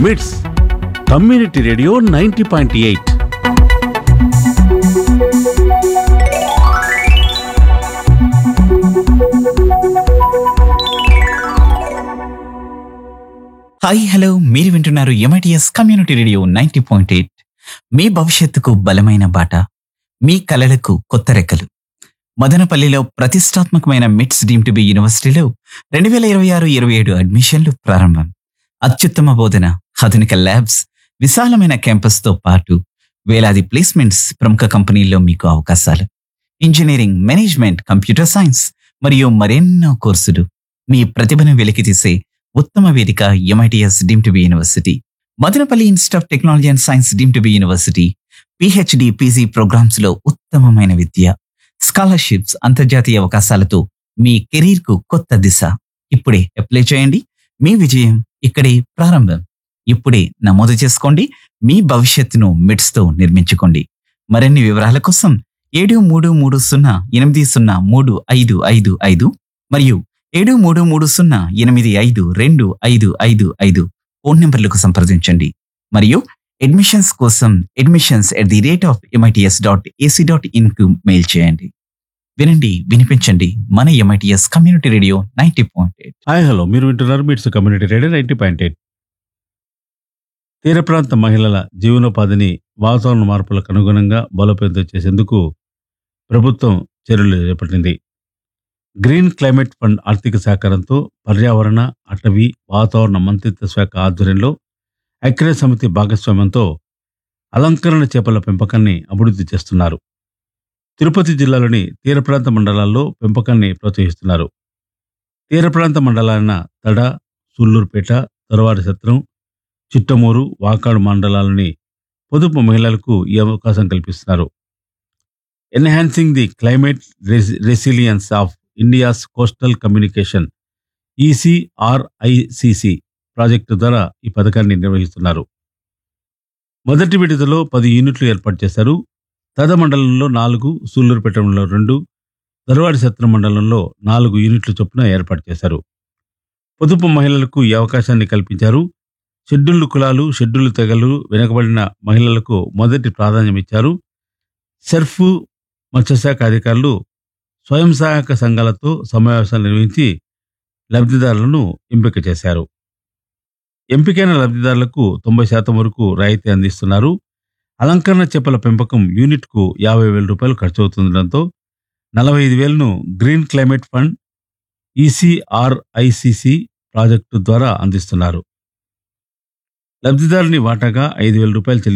మిట్స్ community radio 90.8. Hi hello, మీరు వింటున్నారు ఎంఐటిఎస్ కమ్యూనిటీ రేడియో 90.8. మీ భవిష్యత్తుకు బలమైన బాట, మీ కలలకు కొత్త రెక్కలు. మదనపల్లిలో ప్రతిష్టాత్మకమైన మిట్స్ డీమ్ టు బి యూనివర్సిటీలో 2026-27 అడ్మిషన్లు ప్రారంభం. అత్యుత్తమ బోధన, ఆధునిక ల్యాబ్స్, విశాలమైన క్యాంపస్తో పాటు వేలాది ప్లేస్మెంట్స్, ప్రముఖ కంపెనీల్లో మీకు అవకాశాలు. ఇంజనీరింగ్, మేనేజ్మెంట్, కంప్యూటర్ సైన్స్ మరియు మరెన్నో కోర్సులు. మీ ప్రతిభను వెలికితీసే ఉత్తమ వేదిక MITS deem to be university. Madanapalle institute of technology and science deem to be university. PhD, PG programmes లో ఉత్తమమైన విద్య, స్కాలర్షిప్స్, అంతర్జాతీయ అవకాశాలతో మీ కెరీర్ కు కొత్త దిశ. ఇప్పుడే అప్లై చేయండి. మీ విజయం ఇక్కడే ప్రారంభం. ఇప్పుడే నమోదు చేసుకోండి. మీ భవిష్యత్తును మిట్స్ తో నిర్మించుకోండి. మరిన్ని వివరాల కోసం 7330803555 మరియు 7330852255 ఫోన్ నెంబర్లకు సంప్రదించండి. మరియు అడ్మిషన్స్ కోసం admissions@mits.ac.in కు మెయిల్ చేయండి. వినండి, వినిపించండి. మన MITS community radio 90.8. Hi hello, మీరు వింటున్నారు మిట్స్ కమ్యూనిటీ రేడియో 90.8. తీర ప్రాంత మహిళల జీవనోపాధిని వాతావరణ మార్పులకు అనుగుణంగా బలోపేతం చేసేందుకు ప్రభుత్వం చర్యలు చేపట్టింది. గ్రీన్ క్లైమేట్ ఫండ్ ఆర్థిక సహకారంతో పర్యావరణ, అటవీ, వాతావరణ మంత్రిత్వ శాఖ ఆధ్వర్యంలో ఐక్యరాజ్య సమితి భాగస్వామ్యంతో అలంకరణ చేపల పెంపకాన్ని అభివృద్ధి చేస్తున్నారు. తిరుపతి జిల్లాలోని తీర ప్రాంత మండలాల్లో పెంపకాన్ని ప్రోత్సహిస్తున్నారు. తీర ప్రాంత మండలాలైన తడ, సూళ్లూరుపేట, తొరవారి సత్రం, చిట్టమూరు, వాకాడు మండలాలని పొదుపు మహిళలకు ఈ అవకాశం కల్పిస్తున్నారు. Enhancing the climate resilience of India's coastal communication ECRICC project ద్వారా ఈ పథకాన్ని నిర్వహిస్తున్నారు. మొదటి విడతలో 10 యూనిట్లు ఏర్పాటు చేశారు. తద మండలంలో 4, సూళ్లూరుపేట మండలంలో 2, దొరవారి సత్రం మండలంలో 4 యూనిట్ల చొప్పున ఏర్పాటు చేశారు. పొదుపు మహిళలకు ఈ అవకాశాన్ని కల్పించారు. షెడ్యూల్డ్ కులాలు, షెడ్యూల్డ్ తెగలు, వెనుకబడిన మహిళలకు మొదటి ప్రాధాన్యం ఇచ్చారు. సెర్ఫ్, మత్స్యశాఖ అధికారులు స్వయం సహాయక సంఘాలతో సమావేశాలు నిర్వహించి లబ్ధిదారులను ఎంపిక చేశారు. ఎంపికైన లబ్ధిదారులకు 90% వరకు రాయితీ అందిస్తున్నారు. అలంకరణ చేపల పెంపకం యూనిట్కు 50,000 రూపాయలు ఖర్చు అవుతుండటంతో 45,000ను green climate fund ECRICC project ద్వారా అందిస్తున్నారు. లబ్ధిదారుని వాటాగా 5,000 రూపాయలు